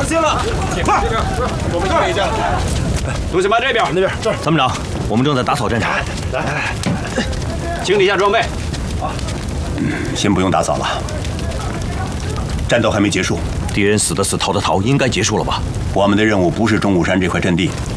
放心了，快！我们这一家， 东西搬这边， 那边这儿。 参谋长，我们正在打扫战场。 来， 清理一下装备。 先不用打扫了，战斗还没结束。 敌人死的死，逃的逃，应该结束了吧？ 我们的任务不是钟鼓山这块阵地，